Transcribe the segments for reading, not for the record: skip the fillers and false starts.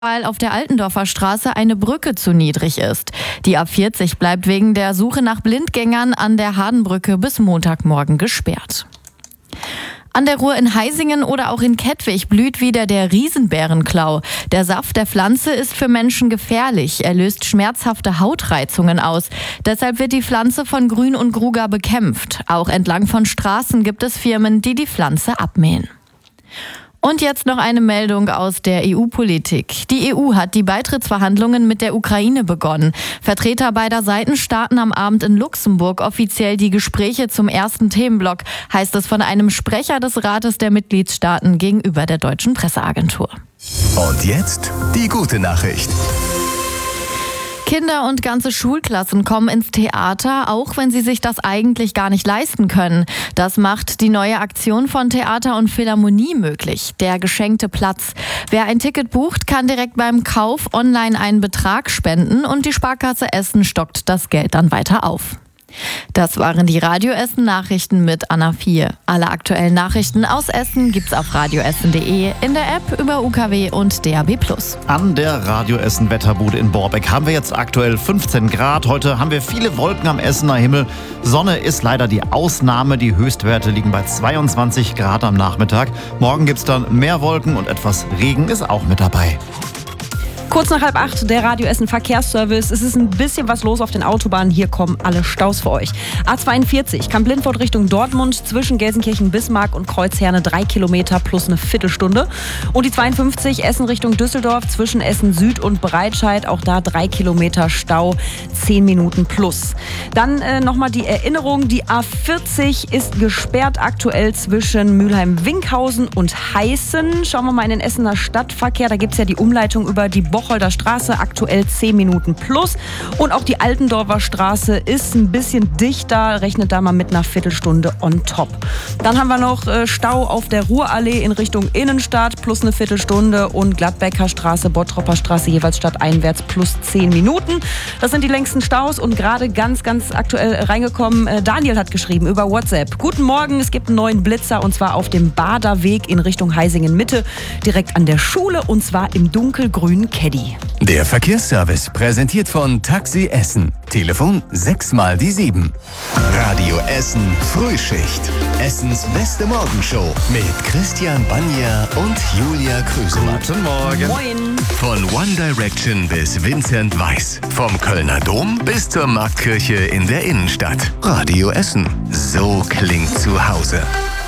weil auf der Altendorfer Straße eine Brücke zu niedrig ist. Die A40 bleibt wegen der Suche nach Blindgängern an der Hardenbrücke bis Montagmorgen gesperrt. An der Ruhr in Heisingen oder auch in Kettwig blüht wieder der Riesenbeerenklau. Der Saft der Pflanze ist für Menschen gefährlich. Er löst schmerzhafte Hautreizungen aus. Deshalb wird die Pflanze von Grün und Gruger bekämpft. Auch entlang von Straßen gibt es Firmen, die die Pflanze abmähen. Und jetzt noch eine Meldung aus der EU-Politik. Die EU hat die Beitrittsverhandlungen mit der Ukraine begonnen. Vertreter beider Seiten starten am Abend in Luxemburg offiziell die Gespräche zum ersten Themenblock, heißt es von einem Sprecher des Rates der Mitgliedstaaten gegenüber der deutschen Presseagentur. Und jetzt die gute Nachricht. Kinder und ganze Schulklassen kommen ins Theater, auch wenn sie sich das eigentlich gar nicht leisten können. Das macht die neue Aktion von Theater und Philharmonie möglich, der geschenkte Platz. Wer ein Ticket bucht, kann direkt beim Kauf online einen Betrag spenden und die Sparkasse Essen stockt das Geld dann weiter auf. Das waren die Radio Essen Nachrichten mit Anna 4. Alle aktuellen Nachrichten aus Essen gibt's auf radioessen.de, in der App über UKW und DAB+. An der Radio Essen Wetterbude in Borbeck haben wir jetzt aktuell 15 Grad. Heute haben wir viele Wolken am Essener Himmel. Sonne ist leider die Ausnahme. Die Höchstwerte liegen bei 22 Grad am Nachmittag. Morgen gibt's dann mehr Wolken und etwas Regen ist auch mit dabei. Kurz nach 7:30, der Radio Essen Verkehrsservice. Es ist ein bisschen was los auf den Autobahnen. Hier kommen alle Staus für euch. A42, Kamp-Lindfort Richtung Dortmund, zwischen Gelsenkirchen, Bismarck und Kreuzherne 3 Kilometer plus eine Viertelstunde. Und die 52, Essen Richtung Düsseldorf, zwischen Essen Süd und Breitscheid, auch da 3 Kilometer Stau, 10 Minuten plus. Dann nochmal die Erinnerung, die A40 ist gesperrt aktuell zwischen Mülheim-Winkhausen und Heißen. Schauen wir mal in den Essener Stadtverkehr, da gibt es ja die Umleitung über die Bocholder Straße, aktuell 10 Minuten plus. Und auch die Altendorfer Straße ist ein bisschen dichter, rechnet da mal mit einer Viertelstunde on top. Dann haben wir noch Stau auf der Ruhrallee in Richtung Innenstadt plus eine Viertelstunde und Gladbecker Straße, Bottropper Straße jeweils stadteinwärts plus 10 Minuten. Das sind die längsten Staus und gerade ganz aktuell reingekommen. Daniel hat geschrieben über WhatsApp. Guten Morgen, es gibt einen neuen Blitzer und zwar auf dem Baderweg in Richtung Heisingen Mitte, direkt an der Schule und zwar im dunkelgrünen Caddy. Der Verkehrsservice präsentiert von Taxi Essen. Telefon 6x7. Radio Essen Frühschicht. Essens beste Morgenshow mit Christian Banja und Julia Krüsemann. Guten Morgen. Moin. Von One Direction bis Vincent Weiss. Vom Kölner Dom bis zur Marktkirche in der Innenstadt. Radio Essen. So klingt zu Hause.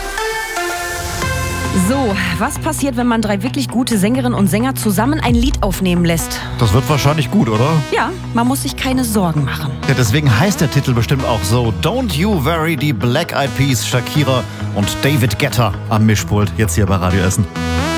So, was passiert, wenn man 3 wirklich gute Sängerinnen und Sänger zusammen ein Lied aufnehmen lässt? Das wird wahrscheinlich gut, oder? Ja, man muss sich keine Sorgen machen. Ja, deswegen heißt der Titel bestimmt auch so. Don't You Worry, die Black Eyed Peas, Shakira und David Guetta am Mischpult. Jetzt hier bei Radio Essen.